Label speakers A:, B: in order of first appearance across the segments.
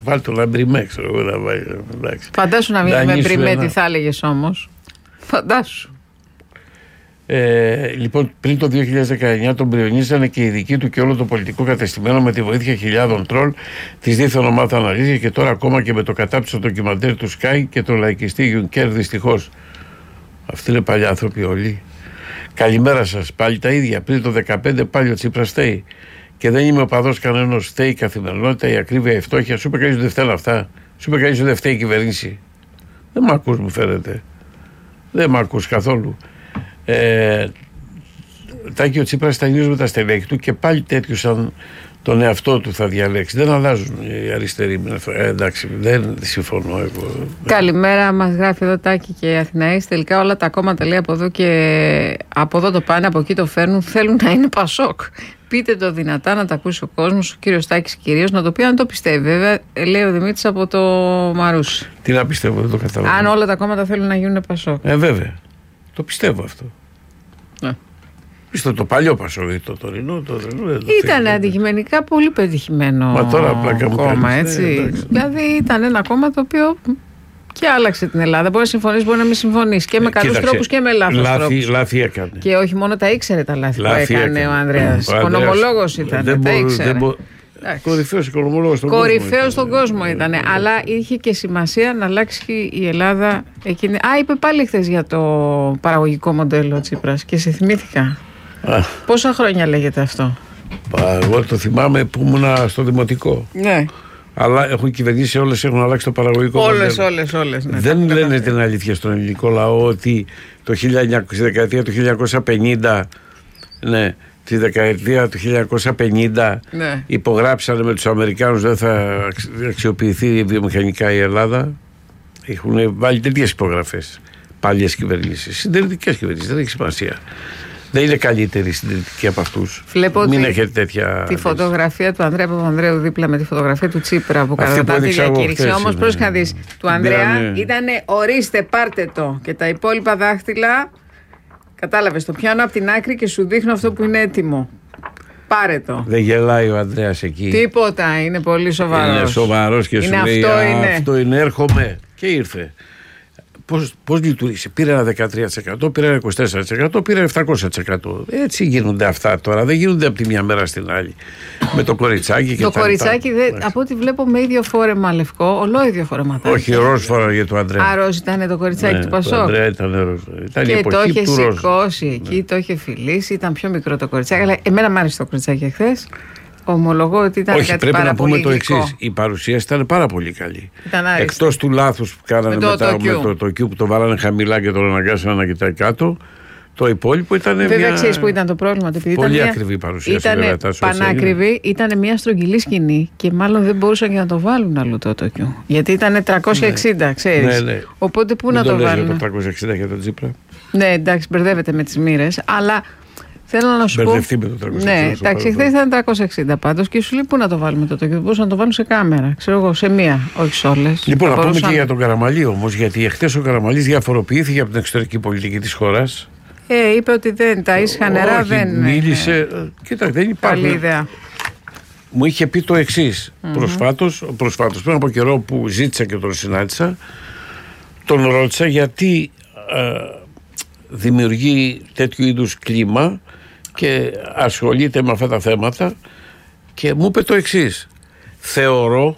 A: Βάλει το λαμπριμέ, ξέρω εγώ να βάλει.
B: Φαντάσου να μην με μπριμέ, τι θα έλεγε όμως. Φαντάσου.
A: Λοιπόν, πριν το 2019 τον πριονίζανε και οι δικοί του και όλο το πολιτικό κατεστημένο με τη βοήθεια χιλιάδων τρόλ της δίθεν ομάδα αναλύσης, και τώρα ακόμα και με το κατάπτυστο ντοκιμαντέρ του Sky και τον λαϊκιστή Γιουνκέρ, δυστυχώς. Αυτοί είναι παλιοί άνθρωποι όλοι. Καλημέρα σας, πάλι τα ίδια. Πριν το 2015 πάλι ο Τσίπρας φταίει. Και δεν είμαι οπαδός κανένας. Φταίει η καθημερινότητα, η ακρίβεια, η φτώχεια. Σου είπε κανείς ότι δεν φταίνουν αυτά. Σου είπε κανείς ότι δεν φταίει η κυβέρνηση. Δεν μ' ακούς, μου φαίνεται. Δεν μ' ακούς καθόλου. Τάκη, ο Τσίπρας τα νιώζει με τα στελέχη του και πάλι τέτοιου σαν τον εαυτό του θα διαλέξει. Δεν αλλάζουν οι αριστεροί. Εντάξει, δεν συμφωνώ εγώ.
B: Καλημέρα, μας γράφει εδώ Τάκη και Αθηναής. Τελικά όλα τα κόμματα, λέει, από εδώ και από εδώ το πάνε, από εκεί το φέρνουν. Θέλουν να είναι Πασόκ. Πείτε το δυνατά, να τα ακούσει ο κόσμος, ο κύριος Τάκης κυρίως, να το πει αν το πιστεύει. Βέβαια, λέει ο Δημήτρης από το Μαρούσι.
A: Τι να πιστεύω, δεν το καταλαβαίνω.
B: Αν όλα τα κόμματα θέλουν να γίνουν Πασόκ.
A: Βέβαια. Το πιστεύω αυτό.
B: Ναι.
A: Είστε το παλιό Πασόκ, το τωρινό.
B: Ήταν αντικειμενικά πολύ πετυχημένο κόμμα, έτσι. Δηλαδή ήταν ένα κόμμα το οποίο και άλλαξε την Ελλάδα. Μπορεί να συμφωνήσει, μπορεί να μην συμφωνήσει. Και με καλούς τρόπους και με λάθος τρόπους.
A: Λάθη έκανε.
B: Και όχι μόνο τα ήξερε τα λάθη που έκανε ο Ανδρέας. Οικονομολόγος ήταν. Τα ήξερε.
A: Κορυφαίος οικονομολόγος στον
B: κόσμο. Κορυφαίος στον κόσμο ήταν. Αλλά είχε και σημασία να αλλάξει η Ελλάδα εκείνη. Είπε πάλι χθες για το παραγωγικό μοντέλο Τσίπρας και σε θυμήθηκα. Πόσα χρόνια λέγεται αυτό?
A: Εγώ το θυμάμαι που ήμουν στο δημοτικό.
B: Ναι.
A: Αλλά έχουν κυβερνήσει, όλες έχουν αλλάξει το παραγωγικό μοντέλο.
B: Όλες. Ναι,
A: δεν λένε την αλήθεια στον ελληνικό λαό ότι στη δεκαετία του 1950, ναι, τη δεκαετία του 1950
B: ναι,
A: υπογράψανε με τους Αμερικάνους δεν θα αξιοποιηθεί βιομηχανικά η Ελλάδα. Έχουν βάλει τέτοιες υπογραφές παλιές κυβερνήσεις, συντηρητικές κυβερνήσεις, δεν έχει σημασία. Δεν είναι καλύτερη συντηρητική από αυτούς. Μην έχετε τέτοια.
B: Τη φωτογραφία του Ανδρέα Παπανδρέου δίπλα με τη φωτογραφία του Τσίπρα που κατά τη διακήρυξη. Όμως πρόσεχε να δεις, του Ανδρέα ήταν ορίστε, πάρτε το. Και τα υπόλοιπα δάχτυλα, κατάλαβες, το πιάνω από την άκρη και σου δείχνω αυτό που είναι έτοιμο. Πάρε το.
A: Δεν γελάει ο Ανδρέας εκεί.
B: Τίποτα, είναι πολύ σοβαρός.
A: Είναι σοβαρός και σου λέει αυτό είναι, έρχομαι. Και ήρθε. Πώς λειτουργήσε? Πήρε ένα 13%, πήρε ένα 24%, πήρε 700%. Έτσι γίνονται αυτά τώρα. Δεν γίνονται από τη μια μέρα στην άλλη. Με το κοριτσάκι και
B: το κοριτσάκι, από ό,τι βλέπω, με ίδιο φόρεμα λευκό, ολόιδιο φόρεματάκι.
A: Όχι, ροζ φοράγε του Ανδρέα.
B: Ροζ ήταν το κοριτσάκι του Πασόκ.
A: Το Ανδρέα ήταν ροζ.
B: Και το είχε σηκώσει εκεί, το είχε φιλήσει. Ήταν πιο μικρό το κοριτσάκι. Αλλά εμένα μου άρεσε το κοριτσάκι εχθές. Ομολογώ ότι ήταν
A: όχι,
B: κάτι
A: πρέπει
B: πάρα
A: να πούμε
B: πολύ
A: το
B: υλικό.
A: εξής. Η παρουσίαση ήταν πάρα πολύ καλή.
B: Εκτός
A: του λάθους που κάνανε με το Q που το βάλανε χαμηλά και τον αναγκάσανε να κοιτάει κάτω, το υπόλοιπο ήταν.
B: Βέβαια, ξέρεις που ήταν το πρόβλημα?
A: Πολύ ήταν ακριβή παρουσίαση.
B: Ήταν πανάκριβη, ήταν μια στρογγυλή σκηνή και μάλλον δεν μπορούσαν και να το βάλουν αλλού το Q. Γιατί ήταν 360, ξέρεις.
A: Ναι.
B: Οπότε πού να το βάλουν?
A: Για το 360 για τον Τσίπρα.
B: Ναι, εντάξει, μπερδεύεται με τις μοίρες, αλλά. Θέλω να σου πω.
A: Με το 360.
B: Ναι, εντάξει, χθες ήταν 360 πάντως και σου λέει πού να το βάλουμε το Τόκιο. Μπορούσαν να το βάλουν σε κάμερα, ξέρω εγώ, σε μία, όχι σε όλες.
A: Λοιπόν, να πούμε και για τον Καραμανλή όμως, γιατί εχθές ο Καραμανλής διαφοροποιήθηκε από την εξωτερική πολιτική της χώρας.
B: Είπε ότι δεν, τα ίσχα νερά δεν.
A: Μίλησε. Κοίτα, δεν υπάρχει.
B: Καλή ιδέα.
A: Μου είχε πει το εξής. Προσφάτως, πριν από καιρό που ζήτησα και τον συνάντησα, τον ρώτησα γιατί δημιουργεί τέτοιου είδους κλίμα και ασχολείται με αυτά τα θέματα και μου είπε το εξής. Θεωρώ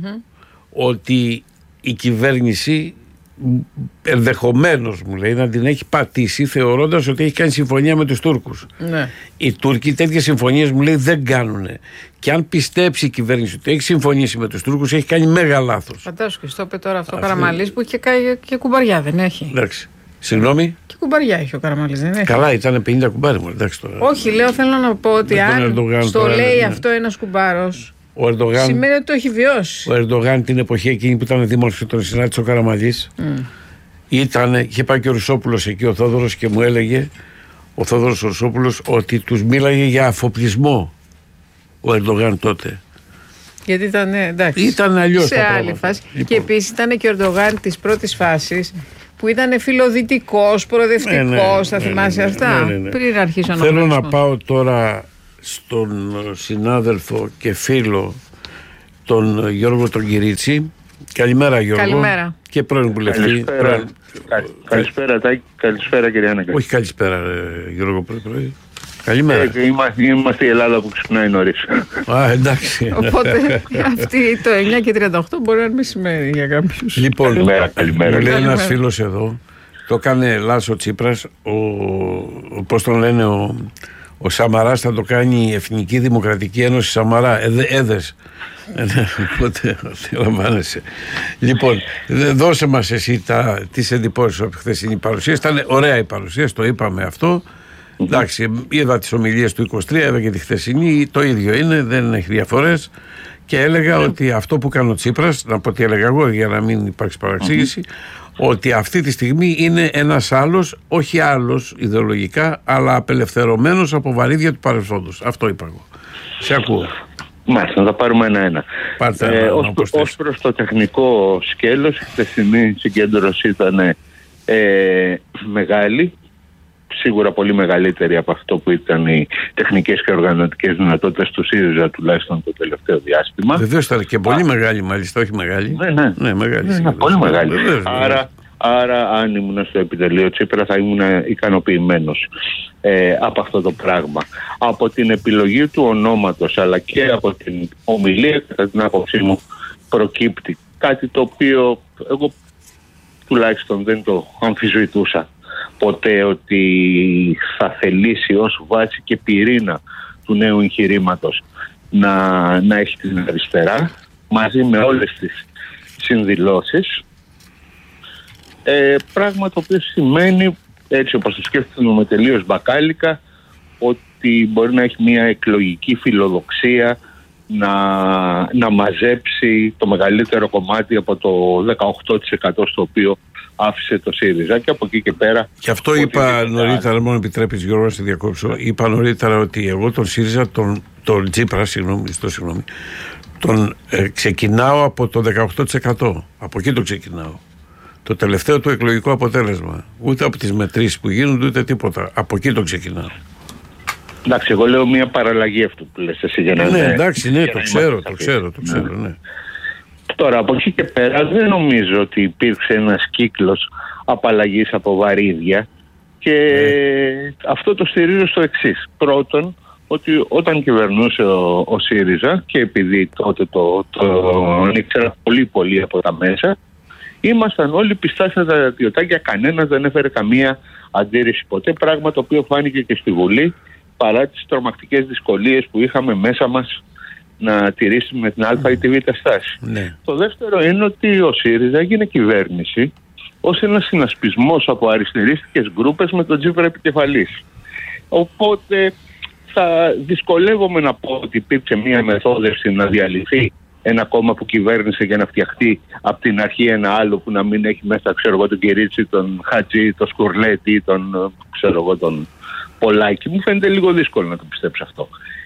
A: ότι η κυβέρνηση ενδεχομένως, μου λέει, να την έχει πατήσει θεωρώντας ότι έχει κάνει συμφωνία με τους Τούρκους.
B: Ναι.
A: Οι Τούρκοι τέτοιες συμφωνίες, μου λέει, δεν κάνουν. Και αν πιστέψει η κυβέρνηση ότι έχει συμφωνήσει με τους Τούρκους, έχει κάνει μέγα λάθος.
B: Φαντάσου και στο είπε τώρα αυτό ο Καραμανλής που είχε κάνει και κουμπαριά, δεν έχει?
A: Εντάξει. Συγγνώμη.
B: Και κουμπαριά έχει ο Καραμανλής, δεν έχει?
A: Καλά, ήταν 50 κουμπάρι μου, εντάξει τώρα.
B: Όχι, λέω, θέλω να πω ότι αν στο λέει αυτό ένας κουμπάρος, σημαίνει ότι το έχει βιώσει.
A: Ο Ερντογάν την εποχή εκείνη που ήταν δήμαρχος και τον συνάντησε ο Καραμανλής, είχε πάει και ο Ρουσόπουλος εκεί, ο Θόδωρος, και μου έλεγε ο Θόδωρος ο Ρουσόπουλος ότι τους μίλαγε για αφοπλισμό ο Ερντογάν τότε.
B: Γιατί ήταν, εντάξει,
A: ήταν αλλιώς
B: σε άλλη φάση. Λοιπόν. Και επίσης ήταν και ο Ερντογάν της πρώτης φάσης που ήταν φιλοδυτικός, προοδευτικός, θα θυμάσαι αυτά, πριν αρχίσω να
A: θέλω να πάω τώρα στον συνάδελφο και φίλο τον Γιώργο τον Κυρίτσι. Καλημέρα, Γιώργο.
B: Καλημέρα.
A: Και πρώην βουλευτή.
C: Καλησπέρα, Τάκη. Καλησπέρα, κύριε Άννα.
A: Όχι, καλησπέρα, Γιώργο, πρωί. Καλημέρα.
C: Είμαστε η Ελλάδα που ξυπνάει νωρίς.
A: Εντάξει.
B: Οπότε αυτή το 9:38 μπορεί να είναι μεσημέρι για κάποιους.
A: Λοιπόν,
C: καλημέρα.
A: Μου λέει ένας φίλος εδώ, το έκανε Λάσο Τσίπρας, πώς τον λένε, ο Σαμαράς θα το κάνει η Εθνική Δημοκρατική Ένωση Σαμαρά, ΕΔΕΣ. Οπότε αντιλαμβάνεσαι. Λοιπόν, δώσε μας εσύ τις εντυπώσεις από τη χθεσινή παρουσία. Ήταν ωραία η παρουσία, το είπαμε αυτό. Εντάξει, είδα τις ομιλίες του 23, είδα και τη χθεσινή, το ίδιο είναι, δεν έχει διαφορές. Και έλεγα ότι αυτό που κάνει ο Τσίπρας, να πω τι έλεγα εγώ για να μην υπάρξει παραξήγηση, ότι αυτή τη στιγμή είναι ένας άλλος, όχι άλλος ιδεολογικά, αλλά απελευθερωμένος από βαρύδια του παρελθόντος. Αυτό είπα εγώ. Σε ακούω.
C: Μάλιστα, να τα πάρουμε ένα-ένα. Ως προς το τεχνικό σκέλος, η χθεσινή συγκέντρωση ήταν μεγάλη. Σίγουρα πολύ μεγαλύτερη από αυτό που ήταν οι τεχνικές και οργανωτικές δυνατότητες του ΣΥΡΙΖΑ, τουλάχιστον το τελευταίο διάστημα.
A: Βεβαίως ήταν και πολύ μεγάλη, μάλιστα, όχι μεγάλη.
C: Ναι,
A: μεγάλη.
C: Πολύ μεγάλη. Άρα, αν ήμουν στο επιτελείο Τσίπρα, θα ήμουν ικανοποιημένος από αυτό το πράγμα. Από την επιλογή του ονόματος, αλλά και από την ομιλία, κατά την άποψή μου, προκύπτει κάτι το οποίο εγώ τουλάχιστον δεν το αμφισβητούσα ποτέ, ότι θα θελήσει ως βάση και πυρήνα του νέου εγχειρήματος να έχει την αριστερά μαζί με όλες τις συνδηλώσεις, πράγμα το οποίο σημαίνει, έτσι όπως το σκέφτομαι τελείως μπακάλικα, ότι μπορεί να έχει μια εκλογική φιλοδοξία να μαζέψει το μεγαλύτερο κομμάτι από το 18% στο οποίο άφησε το ΣΥΡΙΖΑ, και από εκεί και πέρα.
A: Και αυτό είπα νωρίτερα, μόνο επιτρέπεις, Γιώργο, να σε διακόψω. Είπα νωρίτερα ότι εγώ τον ΣΥΡΙΖΑ, τον Τσίπρα, συγγνώμη, τον ξεκινάω από το 18%. Από εκεί το ξεκινάω. Το τελευταίο του εκλογικό αποτέλεσμα. Ούτε από τις μετρήσεις που γίνονται, ούτε τίποτα. Από εκεί το ξεκινάω.
C: Εντάξει, εγώ λέω μια παραλλαγή αυτού που λες εσύ για να...
A: Ναι, εντάξει, ναι, το ξέρω, ναι.
C: Τώρα, από εκεί και πέρα δεν νομίζω ότι υπήρξε ένας κύκλος απαλλαγής από βαρύδια, και αυτό το στηρίζω στο εξής. Πρώτον, ότι όταν κυβερνούσε ο ΣΥΡΙΖΑ, και επειδή τότε το ήξερα πολύ από τα μέσα, ήμασταν όλοι πιστά στα ρατιωτάκια, κανένας δεν έφερε καμία αντίρρηση ποτέ, πράγμα το οποίο φάνηκε και στη Βουλή, παρά τις τρομακτικές δυσκολίες που είχαμε μέσα μας να τηρήσουμε την α ή τη β στάση.
A: Ναι.
C: Το δεύτερο είναι ότι ο ΣΥΡΙΖΑ έγινε κυβέρνηση ως ένας συνασπισμός από αριστερίστικες γκρούπες με τον Τσίπρα επικεφαλής. Οπότε θα δυσκολεύομαι να πω ότι υπήρξε μια μεθόδευση να διαλυθεί ένα κόμμα που κυβέρνησε για να φτιαχτεί από την αρχή ένα άλλο που να μην έχει μέσα, τον Κυρίτσι, τον Χατζή, τον Σκουρλέτη, τον Πολάκη. Μου φαίνεται λίγο δύσκολο να το πιστέψω αυτό.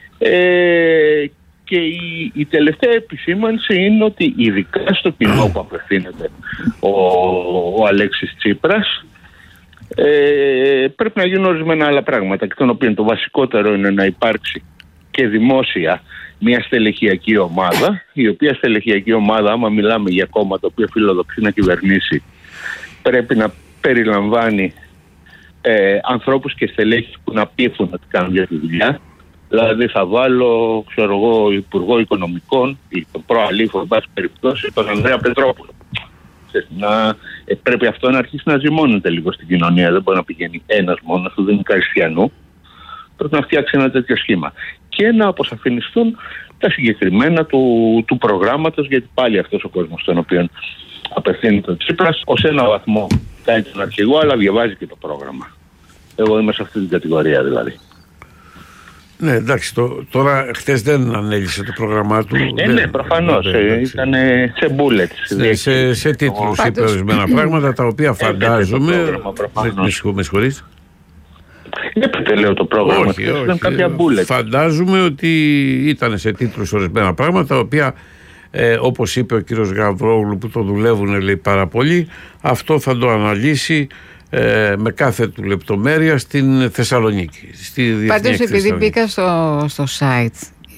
C: Και η τελευταία επισήμανση είναι ότι ειδικά στο κοινό που απευθύνεται ο Αλέξης Τσίπρας, πρέπει να γίνουν ορισμένα άλλα πράγματα, και των οποίων το βασικότερο είναι να υπάρξει και δημόσια μια στελεχειακή ομάδα, η οποία στελεχειακή ομάδα, άμα μιλάμε για κόμμα το οποίο φιλοδοξεί να κυβερνήσει, πρέπει να περιλαμβάνει ανθρώπους και στελέχη που να πείθουν ότι κάνουν για τη δουλειά. Δηλαδή θα βάλω, Υπουργό Οικονομικών ή τον προαλήφο, εν πάση περιπτώσει, τον Ανδρέα Πετρόπουλο. Πρέπει αυτό να αρχίσει να ζυμώνεται λίγο στην κοινωνία. Δεν μπορεί να πηγαίνει ένας μόνος του, δεν είναι Καριστιανού. Πρέπει να φτιάξει ένα τέτοιο σχήμα. Και να αποσαφινιστούν τα συγκεκριμένα του προγράμματος, γιατί πάλι αυτός ο κόσμος στον οποίο απευθύνεται ο Τσίπρας, ως ένα βαθμό κάνει τον αρχηγό, αλλά διαβάζει και το πρόγραμμα. Εγώ είμαι σε αυτή την κατηγορία δηλαδή.
A: Ναι, εντάξει, τώρα χτες δεν ανέλησε το πρόγραμμά του.
C: Ναι, προφανώς. Ήταν σε bullets.
A: Σε τίτλους είπε ορισμένα πράγματα, τα οποία φαντάζομαι. Με συγχωρείς.
C: Δεν λέω το πρόγραμμα. Ήταν κάποια bullets.
A: Φαντάζομαι ότι ήταν σε τίτλους ορισμένα πράγματα, τα οποία, όπως είπε ο κύριος Γαβρόγλου, που το δουλεύουν λέει πάρα πολύ, αυτό θα το αναλύσει με κάθε του λεπτομέρεια στην Θεσσαλονίκη.
B: Πάντως επειδή μπήκα στο site,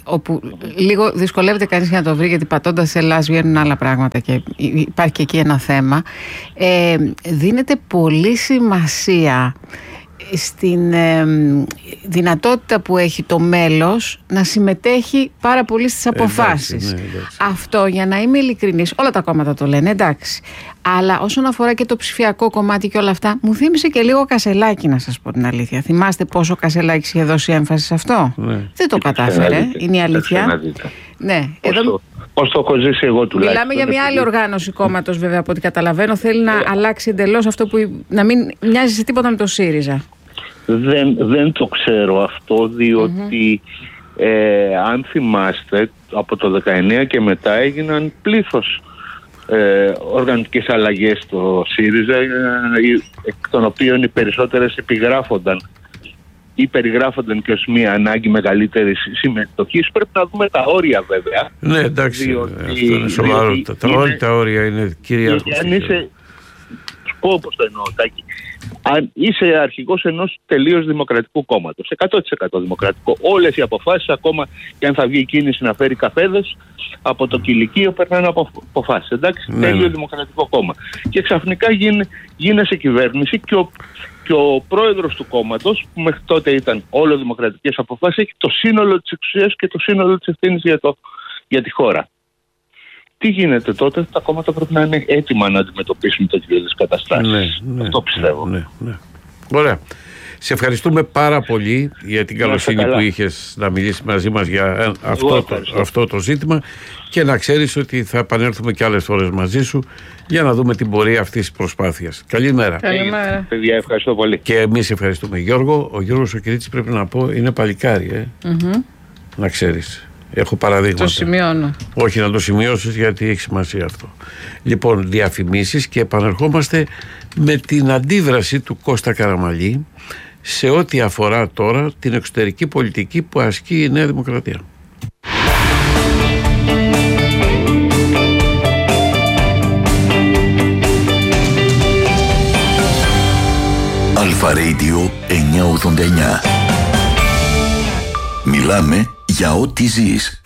B: όπου λίγο δυσκολεύεται κανείς για να το βρει, γιατί πατώντας σε Ελλάς βγαίνουν άλλα πράγματα και υπάρχει και εκεί ένα θέμα. Δίνεται πολύ σημασία στην δυνατότητα που έχει το μέλος να συμμετέχει πάρα πολύ στις αποφάσεις. Εντάξει. Αυτό, για να είμαι ειλικρινής, όλα τα κόμματα το λένε, εντάξει. Αλλά όσον αφορά και το ψηφιακό κομμάτι και όλα αυτά, μου θύμισε και λίγο Κασελάκη, να σας πω την αλήθεια. Θυμάστε πόσο Κασελάκης είχε δώσει έμφαση σε αυτό? Δεν το κατάφερε, είναι η αλήθεια. Ναι,
C: πώς το έχω ζήσει εγώ τουλάχιστον.
B: Μιλάμε για μια άλλη οργάνωση κόμματος, βέβαια, από ό,τι καταλαβαίνω. Θέλει να αλλάξει εντελώς αυτό που να μην μοιάζει σε τίποτα με το ΣΥΡΙΖΑ.
C: Δεν το ξέρω αυτό, διότι αν θυμάστε, από το 19 και μετά έγιναν πλήθος οργανωτικές αλλαγές στο ΣΥΡΙΖΑ, εκ των οποίων οι περισσότερες επιγράφονταν ή περιγράφονταν και ως μια ανάγκη μεγαλύτερης συμμετοχής. Πρέπει να δούμε τα όρια, βέβαια.
A: Ναι, εντάξει, αυτό είναι σοβαρό. Όλα τα όρια είναι κυρίαρχος.
C: Αν είσαι, όπως το εννοώ, Τάκη, αν είσαι αρχηγός ενός τελείως δημοκρατικού κόμματος, 100% δημοκρατικό, όλες οι αποφάσεις, ακόμα και αν θα βγει η κίνηση να φέρει καφέδες, από το κηλικείο περνάνε αποφάσεις, εντάξει, τέλειο δημοκρατικό κόμμα. Και ξαφνικά γίνεσαι κυβέρνηση και ο πρόεδρος του κόμματος, που μέχρι τότε ήταν όλο δημοκρατικές αποφάσεις, έχει το σύνολο της εξουσίας και το σύνολο της ευθύνης για τη χώρα. Τι γίνεται τότε? Τα κόμματα πρέπει να είναι έτοιμα να αντιμετωπίσουν τέτοιες καταστάσεις. Αυτό πιστεύω.
A: Ναι. Ωραία. Σε ευχαριστούμε πάρα πολύ για την καλοσύνη που είχες να μιλήσεις μαζί μας για αυτό το ζήτημα, και να ξέρεις ότι θα επανέλθουμε και άλλες φορές μαζί σου για να δούμε την πορεία αυτής της προσπάθειας. Καλημέρα.
B: Καλημέρα.
C: Παιδιά, ευχαριστώ πολύ.
A: Και εμείς ευχαριστούμε, Γιώργο. Ο Γιώργος ο Κυρίτσης, πρέπει να πω, είναι παλικάρι, να ξέρεις. Έχω παραδείγματα.
B: Το σημειώνω.
A: Όχι, να το σημειώσεις, γιατί έχει σημασία αυτό. Λοιπόν, διαφημίσεις και επανερχόμαστε με την αντίδραση του Κώστα Καραμαλή σε ό,τι αφορά τώρα την εξωτερική πολιτική που ασκεί η Νέα Δημοκρατία.
D: Αλφα Radio 989. Μιλάμε για ό,τι ζεις.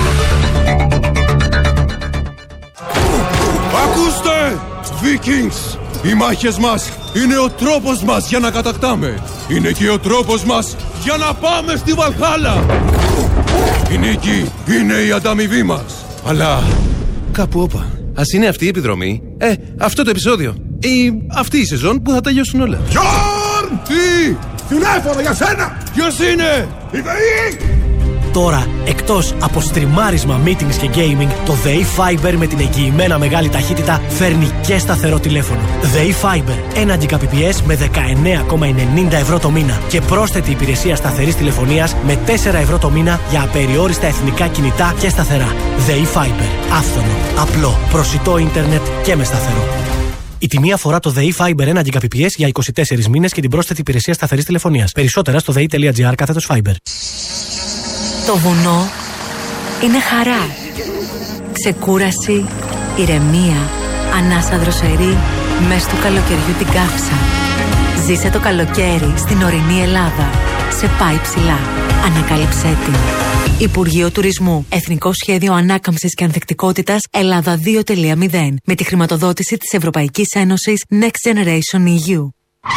E: Ακούστε! Vikings! Οι μάχες μας είναι ο τρόπος μας για να κατακτάμε. Είναι και ο τρόπος μας για να πάμε στη Βαλχάλα. Η νίκη είναι η ανταμοιβή μας. Αλλά κάπου όπα. Ας είναι αυτή η επιδρομή, αυτό το επεισόδιο, ή αυτή η σεζόν που θα τελειώσουν όλα. Γιόρν! Τι! Τηλέφωνο για σένα! Ποιος είναι? Η ΔΕΗ!
F: Τώρα, εκτός από στριμάρισμα, meetings και gaming, το ΔΕΗ Fiber με την εγγυημένα μεγάλη ταχύτητα φέρνει και σταθερό τηλέφωνο. ΔΕΗ Fiber, 1 Gbps με 19,90 ευρώ το μήνα και πρόσθετη υπηρεσία σταθερής τηλεφωνίας με 4 ευρώ το μήνα για απεριόριστα εθνικά κινητά και σταθερά. ΔΕΗ Fiber, άφθονο, απλό, προσιτό ίντερνετ και με σταθερό. Η τιμή αφορά το ΔΕΗ Fiber 1 Gbps για 24 μήνες και την πρόσθετη υπηρεσία σταθερής τηλεφωνίας. Περισσότερα στο dei.gr/Fiber.
G: Το βουνό είναι χαρά, ξεκούραση, ηρεμία, ανάσα δροσερή, μες του καλοκαιριού την καύσα. Ζήσε το καλοκαίρι στην ορεινή Ελλάδα. Σε πάει ψηλά. Ανακάλυψέ την. Υπουργείο Τουρισμού. Εθνικό Σχέδιο Ανάκαμψης και Ανθεκτικότητας Ελλάδα 2.0 με τη χρηματοδότηση της Ευρωπαϊκής Ένωσης Next Generation EU.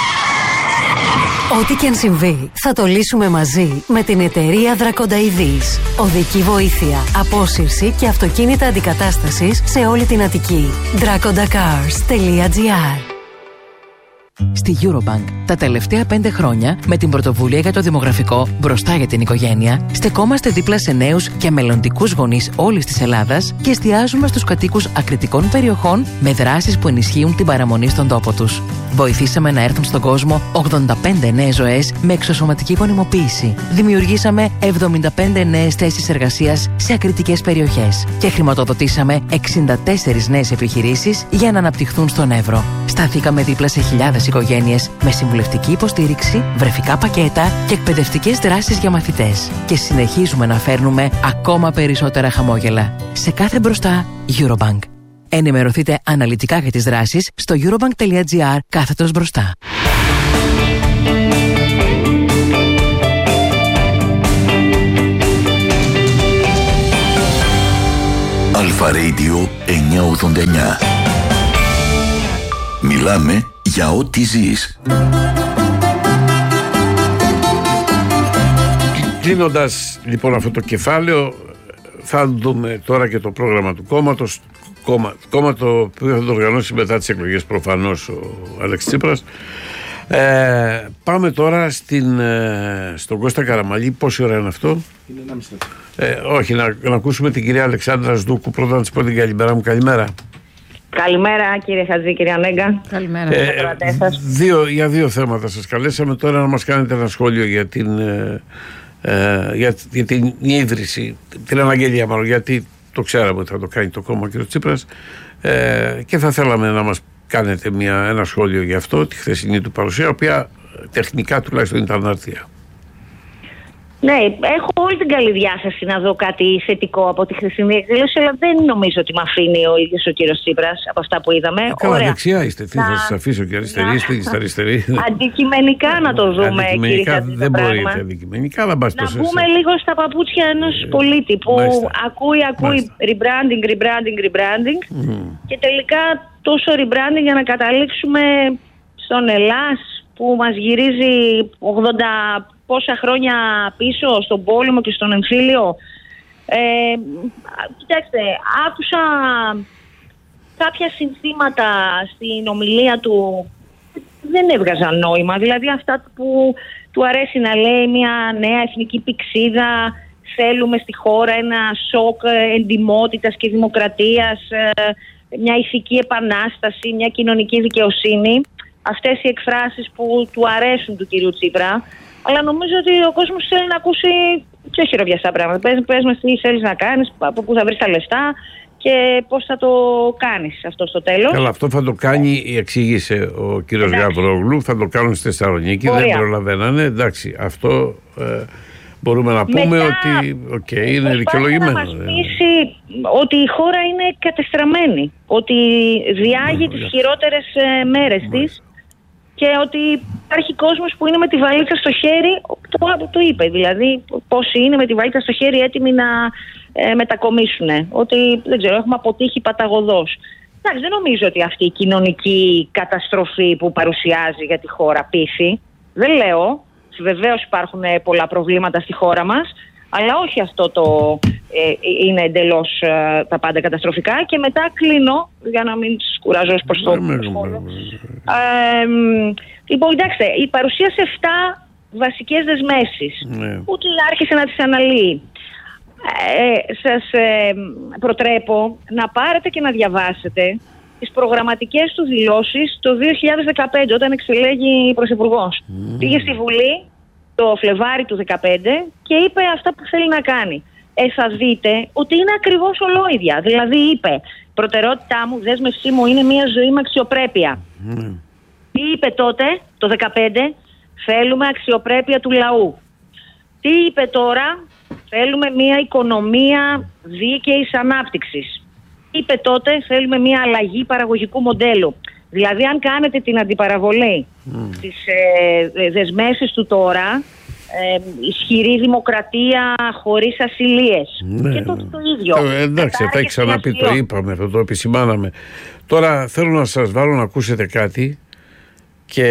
H: Ό,τι και αν συμβεί, θα το λύσουμε μαζί με την εταιρεία Δρακονταειδής. Οδική βοήθεια, απόσυρση και αυτοκίνητα αντικατάστασης σε όλη την Αττική. dracondacars.gr.
I: Στη Eurobank, τα τελευταία 5 χρόνια, με την πρωτοβουλία για το δημογραφικό μπροστά για την οικογένεια, στεκόμαστε δίπλα σε νέους και μελλοντικούς γονείς όλης της Ελλάδας και εστιάζουμε στους κατοίκους ακριτικών περιοχών με δράσεις που ενισχύουν την παραμονή στον τόπο τους. Βοηθήσαμε να έρθουν στον κόσμο 85 νέες ζωές με εξωσωματική γονιμοποίηση. Δημιουργήσαμε 75 νέες θέσεις εργασίας σε ακριτικές περιοχές και χρηματοδοτήσαμε 64 νέες επιχειρήσεις για να αναπτυχθούν στον Εύρο. Σταθήκαμε δίπλα σε χιλιάδες οικογένειες με συμβουλευτική υποστήριξη, βρεφικά πακέτα και εκπαιδευτικές δράσεις για μαθητές. Και συνεχίζουμε να φέρνουμε ακόμα περισσότερα χαμόγελα. Σε κάθε μπροστά, Eurobank. Ενημερωθείτε αναλυτικά για τις δράσεις στο eurobank.gr/μπροστά.
D: Αλφα Radio 989. Μιλάμε για ό,τι ζεις.
A: Κλείνοντας λοιπόν αυτό το κεφάλαιο, θα δούμε τώρα και το πρόγραμμα του κόμματος. Κόμμα το οποίο θα το οργανώσει μετά τις εκλογές προφανώς ο Αλέξης Τσίπρας. Πάμε τώρα στον Κώστα Καραμαλή. Πόση ώρα είναι αυτό?
J: Είναι 1,5
A: όχι, να ακούσουμε την κυρία Αλεξάνδρα Σδούκου. Πρώτα να της πω την καλημέρα μου. Καλημέρα.
K: Καλημέρα κύριε Χατζή, κυρία Νέγκα.
B: Καλημέρα.
A: Για δύο θέματα σας καλέσαμε τώρα, να μας κάνετε ένα σχόλιο για την ίδρυση, την αναγγελία μάλλον, γιατί το ξέραμε ότι θα το κάνει το κόμμα ο κ. Τσίπρας, και θα θέλαμε να μας κάνετε ένα σχόλιο για αυτό, τη χθεσινή του παρουσία, η οποία τεχνικά τουλάχιστον ήταν άρτια.
K: Ναι, έχω όλη την καλή διάθεση να δω κάτι θετικό από τη χθεσινή εκδήλωση, αλλά δεν νομίζω ότι με αφήνει ο ίδιος ο κύριος Τσίπρας από αυτά που είδαμε.
A: Καλά, δεξιά είστε. Τι θα σας αφήσω, και αριστερή είστε, και στα αριστερή.
K: Αντικειμενικά να το δούμε, κύριε Χατζή.
A: Δεν μπορείτε αντικειμενικά, αλλά μπας
K: να μπούμε λίγο στα παπούτσια ενός πολίτη που ακούει rebranding και τελικά τόσο rebranding για να καταλήξουμε στον Ελλάς που μας γυρίζει 80 πόσα χρόνια πίσω στον πόλεμο και στον εμφύλιο. Κοιτάξτε, άκουσα κάποια συνθήματα στην ομιλία του, δεν έβγαζαν νόημα. Δηλαδή αυτά που του αρέσει να λέει, μια νέα εθνική πυξίδα, θέλουμε στη χώρα ένα σοκ εντιμότητας και δημοκρατίας, μια ηθική επανάσταση, μια κοινωνική δικαιοσύνη. Αυτές οι εκφράσεις που του αρέσουν του κυρίου Τσίπρα. Αλλά νομίζω ότι ο κόσμος θέλει να ακούσει πιο χειροβιαστά πράγματα. Πες μας τι θέλεις να κάνεις, από πού θα βρεις τα λεφτά και πώς θα το κάνεις αυτό στο τέλος.
A: Καλά, αυτό θα το κάνει, εξήγησε ο κύριος Γαβρόγλου, θα το κάνουν στη Θεσσαλονίκη, δεν προλαβαίνανε. Εντάξει, αυτό μπορούμε να πούμε ότι είναι δικαιολογημένο.
K: Να μας πείσει ότι η χώρα είναι κατεστραμμένη, ότι διάγει τις χειρότερες μέρες της. Και ότι υπάρχει κόσμος που είναι με τη βαλίτσα στο χέρι, το είπε δηλαδή, πόσοι είναι με τη βαλίτσα στο χέρι έτοιμοι να μετακομίσουν. Ότι, δεν ξέρω, έχουμε αποτύχει παταγωδώς. Εντάξει, δεν νομίζω ότι αυτή η κοινωνική καταστροφή που παρουσιάζει για τη χώρα πείθει. Δεν λέω, βεβαίως υπάρχουν πολλά προβλήματα στη χώρα μας, αλλά όχι αυτό το είναι εντελώς τα πάντα καταστροφικά. Και μετά κλείνω, για να μην σας κουράζω ως προς το σχόλιο. Λοιπόν, κοιτάξτε, η παρουσίασε 7 βασικές δεσμεύσεις. Ούτε άρχισε να τις αναλύει. Σας προτρέπω να πάρετε και να διαβάσετε τις προγραμματικές του δηλώσεις το 2015, όταν εξελέγει πρωθυπουργός. Πήγε στη Βουλή το Φλεβάρι του 2015 και είπε αυτά που θέλει να κάνει. Θα δείτε ότι είναι ακριβώς ολόιδια. Δηλαδή είπε, προτεραιότητά μου, δέσμευσή μου είναι μια ζωή με αξιοπρέπεια. Τι είπε τότε, το 2015, θέλουμε αξιοπρέπεια του λαού. Τι είπε τώρα, θέλουμε μια οικονομία δίκαιης ανάπτυξης. Είπε τότε, θέλουμε μια αλλαγή παραγωγικού μοντέλου. Δηλαδή, αν κάνετε την αντιπαραβολή στις δεσμεύσεις του τώρα, ισχυρή δημοκρατία χωρίς ασυλίες. Και το ίδιο.
A: Εντάξει, θα έχει ξαναπεί, το είπαμε, θα το επισημάναμε. Τώρα θέλω να σας βάλω να ακούσετε κάτι και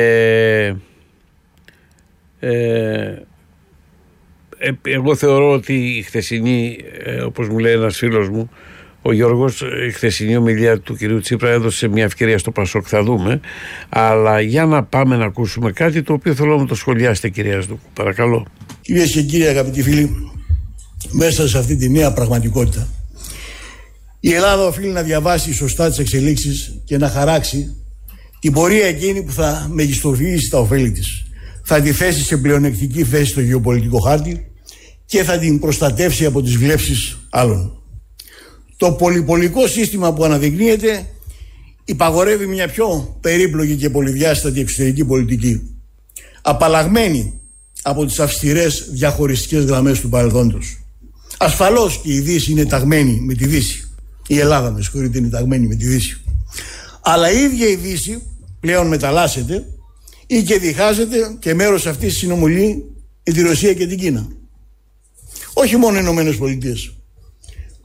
A: εγώ θεωρώ ότι η χθεσινή, όπως μου λέει ένας φίλος μου, ο Γιώργος, η χθεσινή ομιλία του κυρίου Τσίπρα έδωσε μια ευκαιρία στο Πασόκ, θα δούμε. Αλλά για να πάμε να ακούσουμε κάτι το οποίο θέλω να το σχολιάσετε, κυρία Σδούκου, παρακαλώ.
L: Κυρίες και κύριοι, αγαπητοί φίλοι, μέσα σε αυτή τη νέα πραγματικότητα, η Ελλάδα οφείλει να διαβάσει σωστά τις εξελίξεις και να χαράξει την πορεία εκείνη που θα μεγιστοποιήσει τα ωφέλη της. Θα τη θέσει σε πλεονεκτική θέση στο γεωπολιτικό χάρτη και θα την προστατεύσει από τις βλέψεις άλλων. Το πολυπολικό σύστημα που αναδεικνύεται υπαγορεύει μια πιο περίπλοκη και πολυδιάστατη εξωτερική πολιτική, απαλλαγμένη από τις αυστηρές διαχωριστικές γραμμές του παρελθόντος. Ασφαλώς και η Δύση είναι ταγμένη με τη Δύση. Η Ελλάδα, με συγχωρείτε, είναι ταγμένη με τη Δύση. Αλλά η ίδια η Δύση πλέον μεταλλάσσεται ή και διχάζεται και μέρος αυτής συνομιλεί με τη Ρωσία και την Κίνα. Όχι μόνο οι Ηνωμένες Πολιτείες.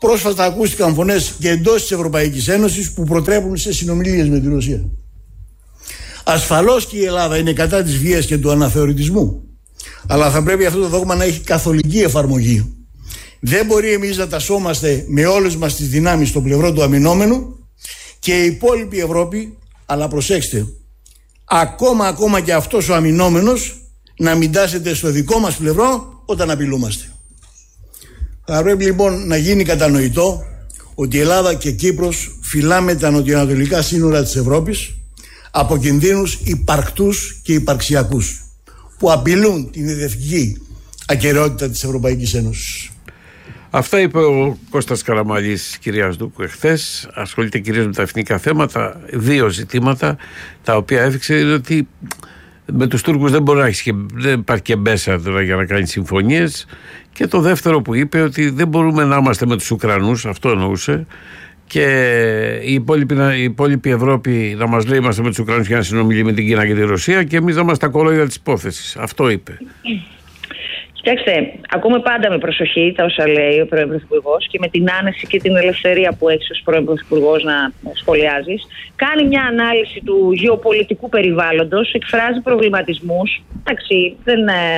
L: πρόσφατα ακούστηκαν φωνές και εντός της Ευρωπαϊκής Ένωσης που προτρέπουν σε συνομιλίες με τη Ρωσία. Ασφαλώς και η Ελλάδα είναι κατά της βίας και του αναθεωρητισμού, αλλά θα πρέπει αυτό το δόγμα να έχει καθολική εφαρμογή. Δεν μπορεί εμείς να τασσόμαστε με όλες μας τις δυνάμεις στο πλευρό του αμυνόμενου και η υπόλοιπη Ευρώπη, αλλά προσέξτε, ακόμα και αυτός ο αμυνόμενος να μην τάσσεται στο δικό μας πλευρό όταν απειλούμαστε. Θα πρέπει λοιπόν να γίνει κατανοητό ότι η Ελλάδα και Κύπρος φυλάμε τα νοτιοανατολικά σύνορα της Ευρώπης από κινδύνους υπαρκτούς και υπαρξιακούς που απειλούν την ιδευτική ακεραιότητα της Ευρωπαϊκής Ένωσης.
A: Αυτά είπε ο Κώστας Καραμαλής κυρίας Δούκου εχθές. Ασχολείται κυρίως με τα εθνικά θέματα. Δύο ζητήματα τα οποία έφυξε είναι ότι με τους Τούρκους δεν υπάρχει και μπέσα τώρα για να κάνει συμφωνίες. Και το δεύτερο που είπε ότι δεν μπορούμε να είμαστε με τους Ουκρανούς, αυτό εννοούσε, και η υπόλοιπη Ευρώπη να μας λέει είμαστε με τους Ουκρανούς για να συνομιλεί με την Κίνα και τη Ρωσία και εμείς να είμαστε τα κολόγια της υπόθεσης. Αυτό είπε.
K: Κοιτάξτε, ακούμε πάντα με προσοχή τα όσα λέει ο πρώην Πρωθυπουργός και με την άνεση και την ελευθερία που έχεις ως πρώην Πρωθυπουργός να σχολιάζεις. Κάνει μια ανάλυση του γεωπολιτικού περιβάλλοντος, εκφράζει προβληματισμούς. Εντάξει, δεν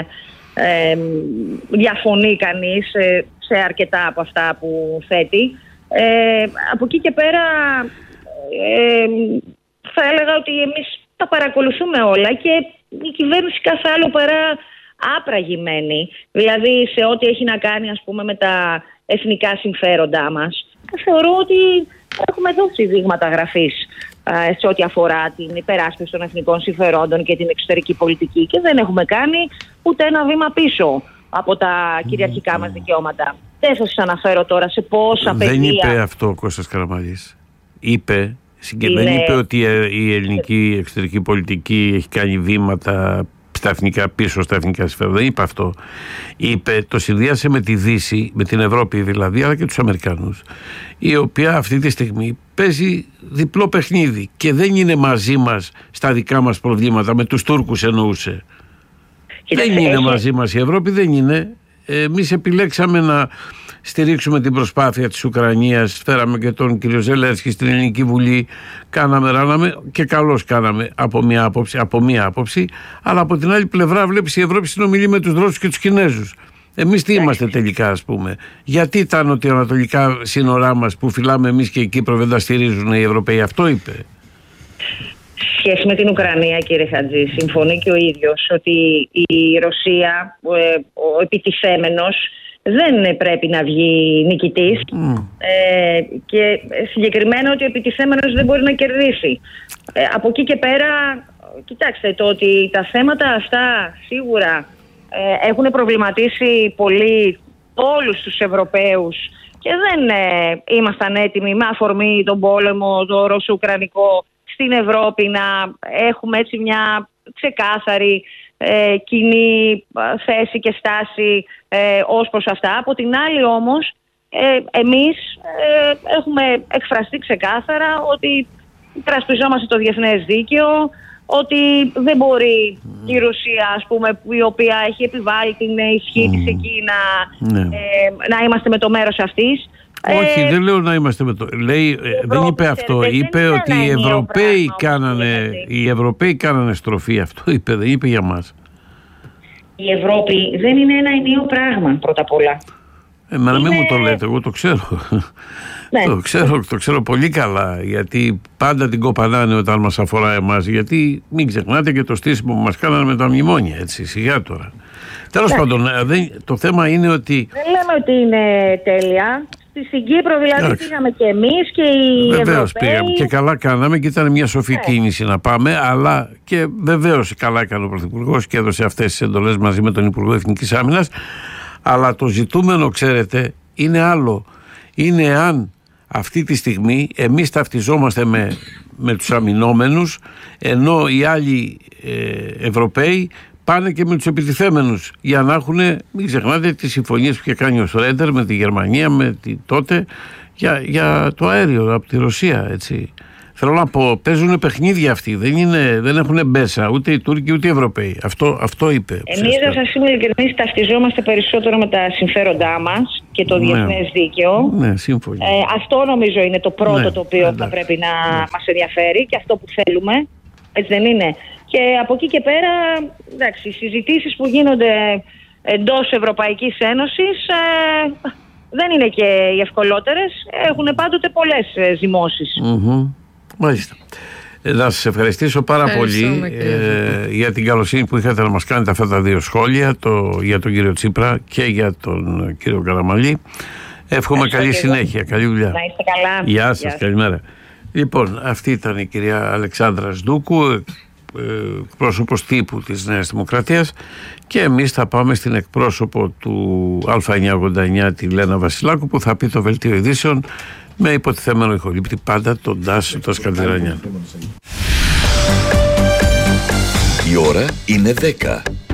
K: διαφωνεί κανείς σε αρκετά από αυτά που θέτει. Από εκεί και πέρα θα έλεγα ότι εμείς τα παρακολουθούμε όλα και η κυβέρνηση κάθε άλλο παρά άπραγη μένει, δηλαδή σε ό,τι έχει να κάνει ας πούμε με τα εθνικά συμφέροντά μας. Θεωρώ ότι έχουμε δώσει δείγματα γραφής σε ό,τι αφορά την υπεράσπιση των εθνικών συμφερόντων και την εξωτερική πολιτική και δεν έχουμε κάνει ούτε ένα βήμα πίσω από τα κυριαρχικά μας δικαιώματα. Δεν θα σας αναφέρω τώρα σε πόσα πεδία. Δεν
A: είπε αυτό ο Κώστας Καραμαλής. Δεν είπε ότι η ελληνική εξωτερική πολιτική έχει κάνει βήματα πίσω στα εθνικά συμφέροντα. Δεν είπε αυτό. Είπε, το συνδύασε με τη Δύση, με την Ευρώπη δηλαδή, αλλά και τους Αμερικανούς, η οποία αυτή τη στιγμή παίζει διπλό παιχνίδι και δεν είναι μαζί μας στα δικά μας προβλήματα, με τους Τούρκους εννοούσε. Δεν είναι μαζί μας η Ευρώπη, δεν είναι. Εμείς επιλέξαμε να στηρίξουμε την προσπάθεια της Ουκρανίας, φέραμε και τον κύριο Ζελένσκι στην Ελληνική Βουλή, ράναμε και καλώς κάναμε από μία άποψη, αλλά από την άλλη πλευρά βλέπεις η Ευρώπη συνομιλεί με τους Ρώσους και τους Κινέζους. Εμείς τι είμαστε τελικά, ας πούμε? Γιατί τα νοτιοανατολικά σύνορά μας που φυλάμε εμείς και η Κύπρο δεν τα στηρίζουν οι Ευρωπαίοι? Αυτό είπε.
K: Σχέση με την Ουκρανία, κύριε Χατζή, συμφωνεί και ο ίδιος ότι η Ρωσία, ο επιτιθέμενος, δεν πρέπει να βγει νικητής και συγκεκριμένα ότι ο επιτιθέμενος δεν μπορεί να κερδίσει. Από εκεί και πέρα, κοιτάξτε, το ότι τα θέματα αυτά σίγουρα έχουν προβληματίσει πολύ όλους τους Ευρωπαίους και δεν ήμασταν έτοιμοι με αφορμή τον πόλεμο, το ρωσο-ουκρανικό, στην Ευρώπη να έχουμε έτσι μια ξεκάθαρη κοινή θέση και στάση ως προς αυτά. Από την άλλη όμως εμείς έχουμε εκφραστεί ξεκάθαρα ότι υπερασπιζόμαστε το διεθνές δίκαιο, ότι δεν μπορεί η Ρωσία, ας πούμε, η οποία έχει επιβάλει την ισχύ της εκεί να είμαστε με το μέρος αυτής.
A: Όχι, δεν λέω να είμαστε με το... δεν είπε αυτό. Είπε ότι οι Ευρωπαίοι κάνανε στροφή. Αυτό είπε, δεν είπε για μας.
K: Η Ευρώπη δεν είναι ένα ενιαίο πράγμα, πρώτα απ' όλα.
A: Να μην μου το λέτε, εγώ το ξέρω. Ναι. Το ξέρω πολύ καλά, γιατί πάντα την κοπανάνε όταν μας αφορά εμάς, γιατί μην ξεχνάτε και το στήσιμο που μας κάνανε με τα μνημόνια, έτσι, σιγά τώρα. Τέλος πάντων, το θέμα είναι ότι... Δεν
K: λέμε ότι είναι τέλεια. Στην Κύπρο δηλαδή πήγαμε και εμείς και οι
A: βεβαίως
K: Ευρωπαίοι.
A: Πήγαμε και καλά κάναμε και ήταν μια σοφή κίνηση να πάμε, αλλά και βεβαίως καλά έκανε ο Πρωθυπουργός και έδωσε αυτές τις εντολές μαζί με τον Υπουργό Εθνικής Άμυνας, αλλά το ζητούμενο, ξέρετε, είναι άλλο. Είναι αν αυτή τη στιγμή εμείς ταυτιζόμαστε με τους αμυνόμενους, ενώ οι άλλοι Ευρωπαίοι πάνε και με τους επιτιθέμενους για να έχουν, μην ξεχνάτε τις συμφωνίες που είχε κάνει ο Σρέντερ με τη Γερμανία τότε για το αέριο από τη Ρωσία, έτσι. Θέλω να πω, παίζουν παιχνίδια αυτοί. Δεν έχουν μπέσα ούτε οι Τούρκοι ούτε οι Ευρωπαίοι. Αυτό είπε.
K: Εμείς, να σας είμαι ειλικρινής, ταυτιζόμαστε περισσότερο με τα συμφέροντά μας και το διεθνές δίκαιο.
A: Ναι, σύμφωνα.
K: Αυτό νομίζω είναι το πρώτο το οποίο θα πρέπει να μας ενδιαφέρει και αυτό που θέλουμε. Έτσι δεν είναι? Και από εκεί και πέρα, εντάξει, οι συζητήσεις που γίνονται εντός Ευρωπαϊκής Ένωσης δεν είναι και οι ευκολότερες. Έχουν πάντοτε πολλές ζυμώσεις.
A: Μάλιστα. Να σας ευχαριστήσω πάρα πολύ για την καλοσύνη που είχατε να μας κάνετε αυτά τα δύο σχόλια, για τον κύριο Τσίπρα και για τον κύριο Καραμανλή. Εύχομαι καλή συνέχεια, καλή δουλειά.
K: Να είστε καλά.
A: Γεια σας, καλημέρα. Λοιπόν, αυτή ήταν η κυρία Αλεξάνδρα Σντούκου, εκπρόσωπος τύπου της Νέας Δημοκρατίας, και εμείς θα πάμε στην εκπρόσωπο του Α989, τη Λένα Βασιλάκου, που θα πει το δελτίο ειδήσεων με υποτιθέμενο ηχολήπτη πάντα τον Τάσο τον Σκαντερανιάν.
D: Η ώρα είναι 10.